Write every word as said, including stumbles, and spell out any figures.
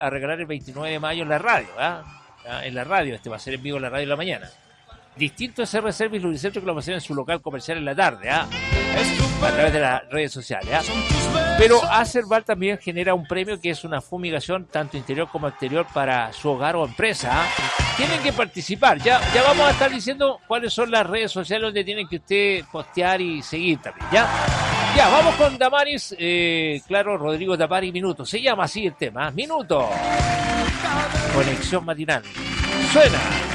a regalar el veintinueve de mayo en la radio, ¿ah? En la radio, este va a ser en vivo en la radio de la mañana. Distinto es R Service Lubricentro que lo va a hacer en su local comercial en la tarde, ¿ah? A través de las redes sociales, ¿ah? Pero Acerval también genera un premio que es una fumigación tanto interior como exterior para su hogar o empresa, ¿ah? Tienen que participar, ya, ya vamos a estar diciendo cuáles son las redes sociales donde tienen que usted postear y seguir también, ¿ya? Ya, vamos con Damaris, eh, claro, Rodrigo Tapari, Minuto, se llama así el tema, ¿ah? Minuto. Conexión matinal. Suena.